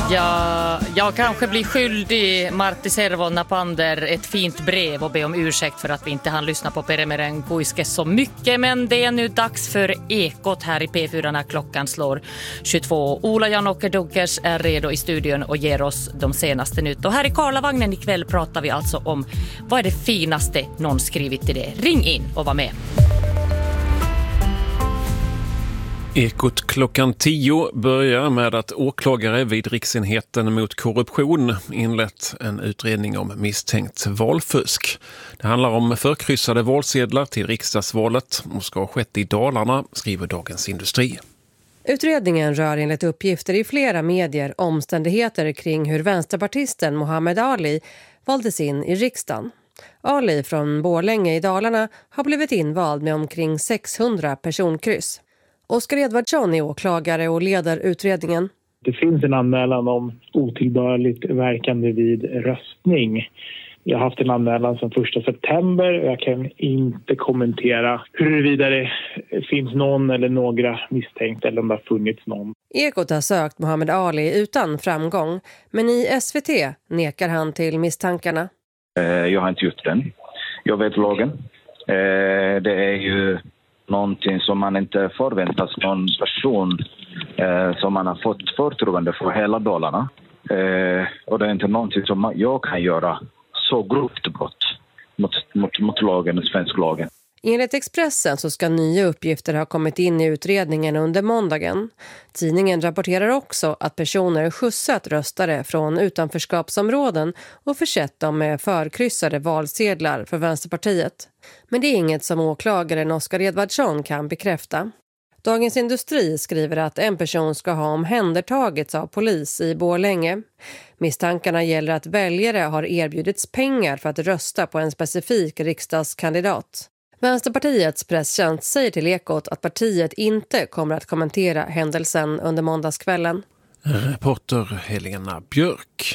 Ja, jag kanske blir skyldig Martti Servon Napander ett fint brev och be om ursäkt för att vi inte hann lyssna på Peremeren Kuiske så mycket. Men det är nu dags för Ekot här i P4 när klockan slår 22. Ola Jan-Åke Dunkers är redo i studion och ger oss de senaste nytt. Och här i Karlavagnen ikväll pratar vi alltså om vad är det finaste någon skrivit till det. Ring in och var med. Ekot klockan 10 börjar med att åklagare vid Riksenheten mot korruption inlett en utredning om misstänkt valfusk. Det handlar om förkryssade valsedlar till riksdagsvalet och ska ha skett i Dalarna, skriver Dagens Industri. Utredningen rör enligt uppgifter i flera medier omständigheter kring hur vänsterpartisten Muhammad Ali valdes in i riksdagen. Ali från Borlänge i Dalarna har blivit invald med omkring 600 personkryss. Oskar Edvardsson är åklagare och leder utredningen. Det finns en anmälan om otillbörligt verkande vid röstning. Jag har haft en anmälan sedan 1 september och jag kan inte kommentera huruvida det finns någon eller några misstänkta eller om det har funnits någon. Ekot har sökt Muhammad Ali utan framgång, men i SVT nekar han till misstankarna. Jag har inte gjort den. Jag vet lagen. Det är ju någonting som man inte förväntas någon person som man har fått förtroende för hela Dalarna. Och det är inte någonting som jag kan göra så grovt brott mot lagen, svensk lagen. Enligt Expressen så ska nya uppgifter ha kommit in i utredningen under måndagen. Tidningen rapporterar också att personer skjutsat röstare från utanförskapsområden och försett dem med förkryssade valsedlar för Vänsterpartiet. Men det är inget som åklagaren Oskar Edvardsson kan bekräfta. Dagens Industri skriver att en person ska ha omhändertagits av polis i Borlänge. Misstankarna gäller att väljare har erbjudits pengar för att rösta på en specifik riksdagskandidat. Vänsterpartiets presstjänst säger till Ekot att partiet inte kommer att kommentera händelsen under måndagskvällen. Reporter Helena Björk.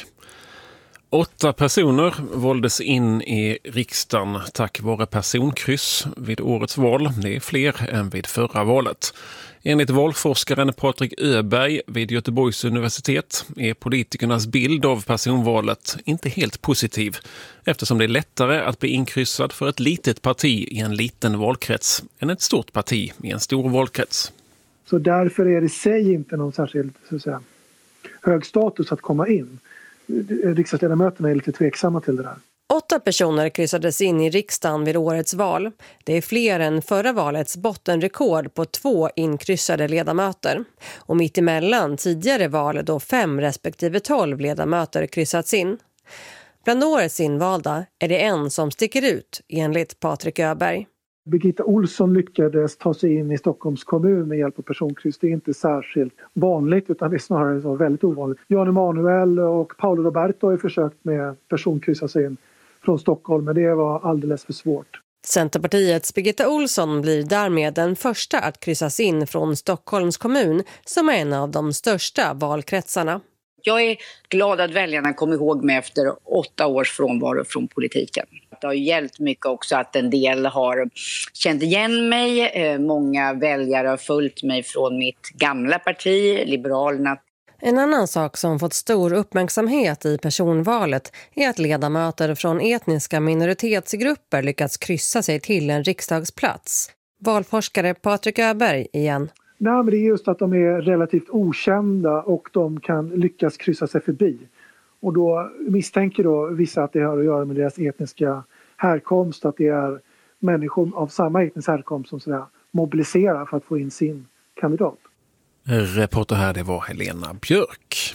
8 personer valdes in i riksdagen tack vare personkryss vid årets val. Det är fler än vid förra valet. Enligt valforskaren Patrik Öberg vid Göteborgs universitet är politikernas bild av personvalet inte helt positiv eftersom det är lättare att bli inkryssad för ett litet parti i en liten valkrets än ett stort parti i en stor valkrets. Så därför är det i sig inte någon särskild så att säga, hög status att komma in. Riksdagsledamöterna är lite tveksamma till det där. 8 personer kryssades in i riksdagen vid årets val. Det är fler än förra valets bottenrekord på 2 inkryssade ledamöter. Och mitt emellan tidigare val då 5 respektive 12 ledamöter kryssats in. Bland årets invalda är det en som sticker ut enligt Patrik Öberg. Birgitta Olsson lyckades ta sig in i Stockholms kommun med hjälp av personkryss. Det är inte särskilt vanligt utan det är snarare så väldigt ovanligt. Jan Emanuel och Paolo Roberto har försökt med personkryssa sig in från Stockholm, men det var alldeles för svårt. Centerpartiets Birgitta Olsson blir därmed den första att kryssas in från Stockholms kommun som är en av de största valkretsarna. Jag är glad att väljarna kom ihåg mig efter 8 års frånvaro från politiken. Det har hjälpt mycket också att en del har känt igen mig. Många väljare har följt mig från mitt gamla parti, Liberalerna. En annan sak som fått stor uppmärksamhet i personvalet är att ledamöter från etniska minoritetsgrupper lyckats kryssa sig till en riksdagsplats. Valforskare Patrik Öberg igen. Nej, men det är just att de är relativt okända och de kan lyckas kryssa sig förbi. Och då misstänker då vissa att det har att göra med deras etniska härkomst, att det är människor av samma etnisk härkomst som sådär mobiliserar för att få in sin kandidat. Reporter här, det var Helena Björk.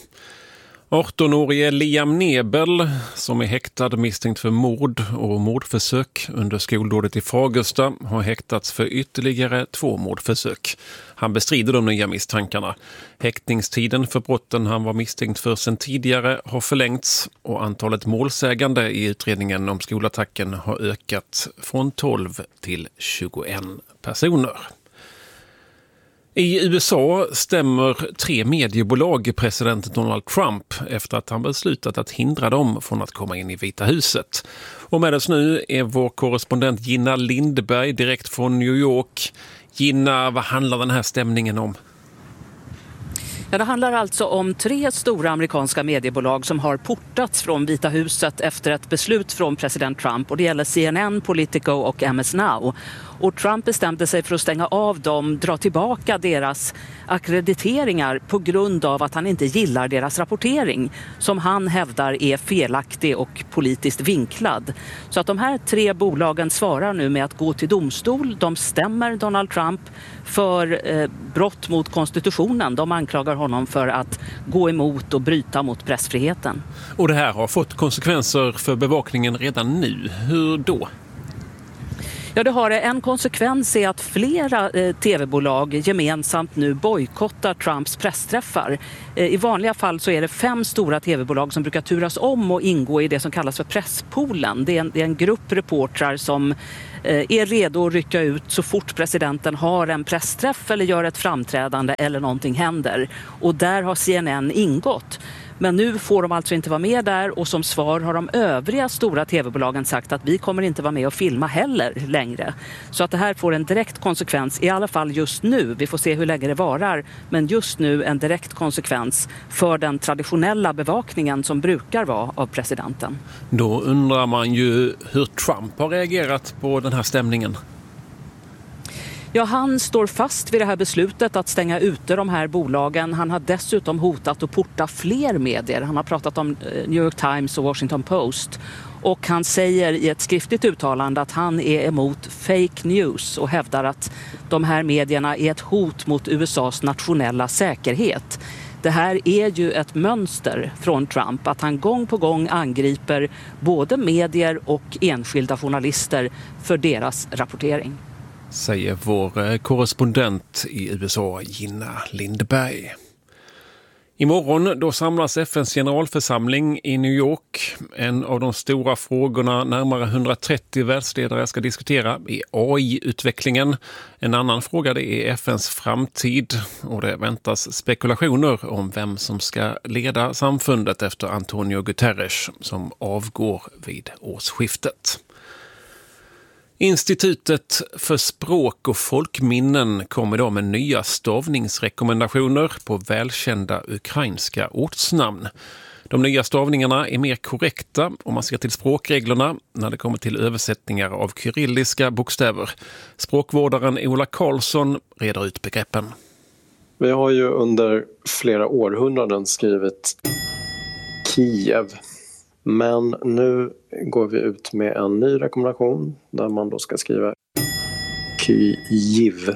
18-årige Liam Nebel, som är häktad misstänkt för mord och mordförsök under skoldådet i Fagersta, har häktats för ytterligare 2 mordförsök. Han bestrider de nya misstankarna. Häktningstiden för brotten han var misstänkt för sedan tidigare har förlängts och antalet målsägande i utredningen om skolattacken har ökat från 12 till 21 personer. I USA stämmer 3 mediebolag president Donald Trump efter att han beslutat att hindra dem från att komma in i Vita huset. Och med oss nu är vår korrespondent Gina Lindberg direkt från New York. Gina, vad handlar den här stämningen om? Ja, det handlar alltså om 3 stora amerikanska mediebolag som har portats från Vita huset efter ett beslut från president Trump. Och det gäller CNN, Politico och MS Now. Och Trump bestämde sig för att stänga av dem, dra tillbaka deras akkrediteringar på grund av att han inte gillar deras rapportering som han hävdar är felaktig och politiskt vinklad. Så att de här 3 bolagen svarar nu med att gå till domstol. De stämmer Donald Trump för brott mot konstitutionen. De anklagar honom för att gå emot och bryta mot pressfriheten. Och det här har fått konsekvenser för bevakningen redan nu. Hur då? Ja, det har det. En konsekvens är att flera tv-bolag gemensamt nu bojkottar Trumps pressträffar. I vanliga fall så är det 5 stora tv-bolag som brukar turas om och ingå i det som kallas för presspoolen. Det är en grupp reportrar som är redo att rycka ut så fort presidenten har en pressträff eller gör ett framträdande eller någonting händer. Och där har CNN ingått. Men nu får de alltså inte vara med där och som svar har de övriga stora tv-bolagen sagt att vi kommer inte vara med och filma heller längre. Så att det här får en direkt konsekvens, i alla fall just nu. Vi får se hur länge det varar, men just nu en direkt konsekvens för den traditionella bevakningen som brukar vara av presidenten. Då undrar man ju hur Trump har reagerat på den här stämningen. Ja, han står fast vid det här beslutet att stänga ute de här bolagen. Han har dessutom hotat att porta fler medier. Han har pratat om New York Times och Washington Post. Och han säger i ett skriftligt uttalande att han är emot fake news och hävdar att de här medierna är ett hot mot USAs nationella säkerhet. Det här är ju ett mönster från Trump att han gång på gång angriper både medier och enskilda journalister för deras rapportering. Säger vår korrespondent i USA, Gina Lindberg. Imorgon då samlas FNs generalförsamling i New York. En av de stora frågorna närmare 130 världsledare ska diskutera är AI-utvecklingen. En annan fråga det är FNs framtid och det väntas spekulationer om vem som ska leda samfundet efter Antonio Guterres som avgår vid årsskiftet. Institutet för språk och folkminnen kommer idag med nya stavningsrekommendationer på välkända ukrainska ortsnamn. De nya stavningarna är mer korrekta om man ser till språkreglerna när det kommer till översättningar av kyrilliska bokstäver. Språkvårdaren Ola Karlsson reder ut begreppen. Vi har ju under flera århundraden skrivit Kiev. Men nu går vi ut med en ny rekommendation där man då ska skriva Kyiv,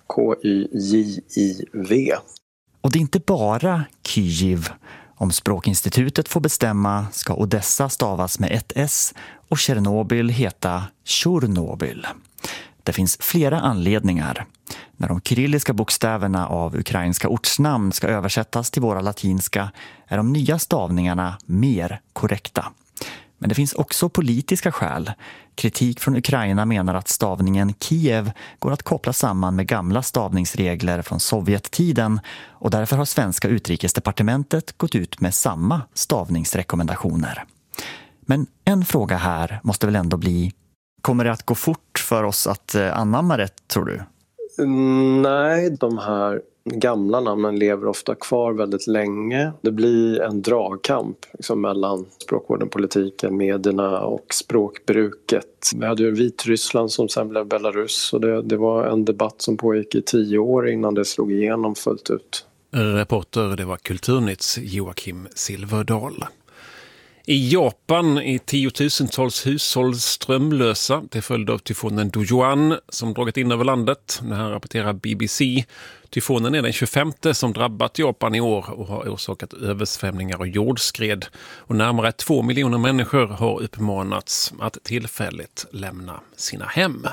K-Y-J-I-V. Och det är inte bara Kyiv. Om Språkinstitutet får bestämma ska Odessa stavas med ett S och Tjernobyl heta Tjornobyl. Det finns flera anledningar. När de kyrilliska bokstäverna av ukrainska ortsnamn ska översättas till våra latinska är de nya stavningarna mer korrekta. Men det finns också politiska skäl. Kritik från Ukraina menar att stavningen Kiev går att koppla samman med gamla stavningsregler från Sovjettiden och därför har svenska utrikesdepartementet gått ut med samma stavningsrekommendationer. Men en fråga här måste väl ändå bli: kommer det att gå fort för oss att anamma det, tror du? Nej, de här gamla namnen lever ofta kvar väldigt länge. Det blir en dragkamp liksom, mellan språkvården, politiken, medierna och språkbruket. Vi hade ju Vitryssland som sen blev Belarus och det var en debatt som pågick i 10 år innan det slog igenom fullt ut. Reporter, det var Kulturnytts Joakim Silverdal. I Japan är 10-tusentals hushåll strömlösa till följd av tyfonen Dojuan som dragit in över landet. Det här rapporterar BBC. Tyfonen är den 25:e som drabbat Japan i år och har orsakat översvämningar och jordskred. Och närmare 2 miljoner människor har uppmanats att tillfälligt lämna sina hem.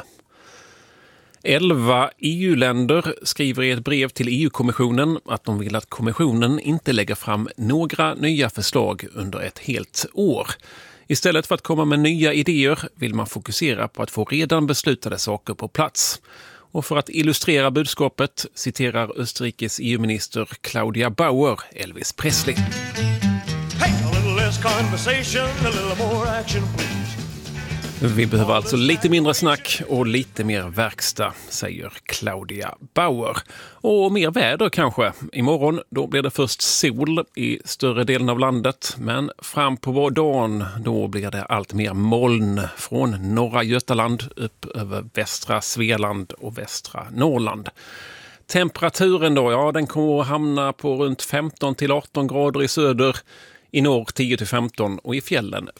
11 EU-länder skriver i ett brev till EU-kommissionen att de vill att kommissionen inte lägger fram några nya förslag under ett helt år. Istället för att komma med nya idéer vill man fokusera på att få redan beslutade saker på plats. Och för att illustrera budskapet citerar Österrikes EU-minister Claudia Bauer Elvis Presley. Hey, a little less conversation, a little more action, please. Vi behöver alltså lite mindre snack och lite mer verkstad, säger Claudia Bauer. Och mer väder kanske. Imorgon då blir det först sol i större delen av landet. Men fram på dagen då blir det allt mer moln från norra Götaland upp över västra Svealand och västra Norrland. Temperaturen då, ja den kommer att hamna på runt 15-18 grader i söder. I norr 10-15 och i fjällen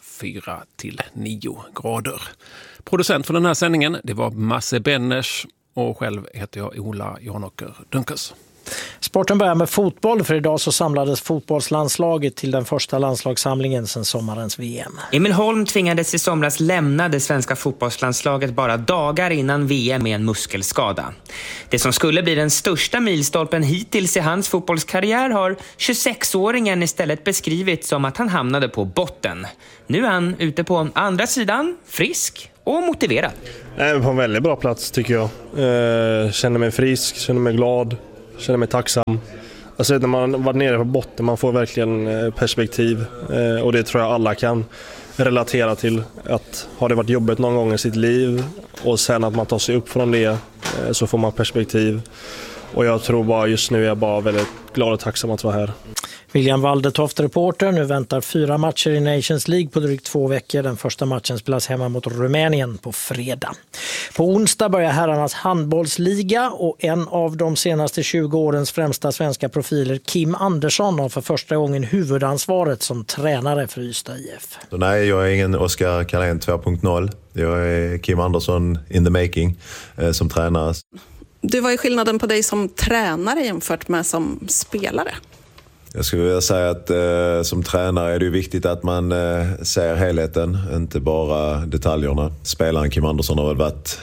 4-9 grader. Producent för den här sändningen det var Masse Benners och själv heter jag Ola Janåker Dunkers. Sporten börjar med fotboll, för idag så samlades fotbollslandslaget till den första landslagssamlingen sedan sommarens VM. Emil Holm tvingades i somras lämna det svenska fotbollslandslaget bara dagar innan VM med en muskelskada. Det som skulle bli den största milstolpen hittills i hans fotbollskarriär har 26-åringen istället beskrivit som att han hamnade på botten. Nu är han ute på andra sidan, frisk och motiverad. På en väldigt bra plats tycker jag. Känner mig frisk, känner mig glad. Känner mig tacksam. Alltså när man var nere på botten, man får verkligen perspektiv. Och det tror jag alla kan relatera till. Att har det varit jobbigt någon gång i sitt liv och sen att man tar sig upp från det så får man perspektiv. Och jag tror bara just nu är jag bara väldigt glad och tacksam att vara här. William Waldetoft, reporter. Nu väntar 4 matcher i Nations League på drygt 2 veckor. Den första matchen spelas hemma mot Rumänien på fredag. På onsdag börjar herrarnas handbollsliga och en av de senaste 20 årens främsta svenska profiler, Kim Andersson, har för första gången huvudansvaret som tränare för Ystad IF. Nej, jag är ingen Oskar Karlén 2.0. Jag är Kim Andersson in the making som tränare. Du, vad är skillnaden på dig som tränare jämfört med som spelare? Jag skulle vilja säga att som tränare är det viktigt att man ser helheten, inte bara detaljerna. Spelaren Kim Andersson har väl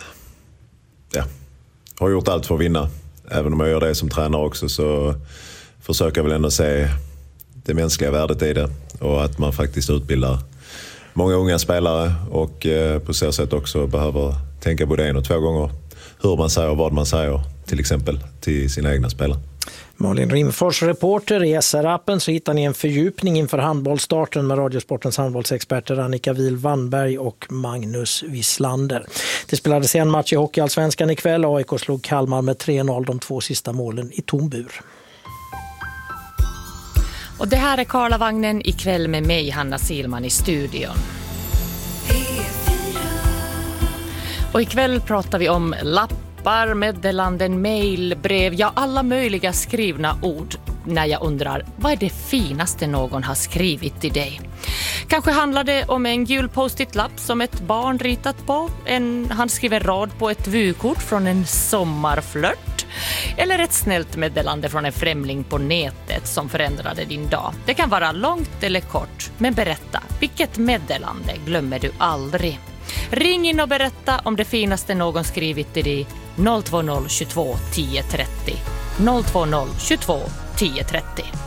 har gjort allt för att vinna. Även om jag gör det som tränare också så försöker jag väl ändå se det mänskliga värdet i det. Och att man faktiskt utbildar många unga spelare och på så sätt också behöver tänka både 1 och 2 gånger hur man säger och vad man säger, till exempel till sina egna spelare. Malin Rimfors, reporter. I SR-appen så hittar ni en fördjupning inför handbollsstarten med Radiosportens handbollsexperter Annika Wihl-Wannberg och Magnus Wislander. Det spelades en match i Hockeyallsvenskan ikväll. AIK slog Kalmar med 3-0, de 2 sista målen i tom bur. Och det här är Karlavagnen ikväll med mig, Hanna Silman, i studion. Och ikväll pratar vi om lappar, meddelanden, mejl, brev, ja alla möjliga skrivna ord. När jag undrar, vad är det finaste någon har skrivit till dig? Kanske handlar det om en gul post-it-lapp som ett barn ritat på, en handskriven rad på ett vykort från en sommarflört, eller ett snällt meddelande från en främling på nätet som förändrade din dag. Det kan vara långt eller kort, men berätta, vilket meddelande glömmer du aldrig? Ring in och berätta om det finaste någon skrivit till dig. 020 22 10 30. 020 22 10 30.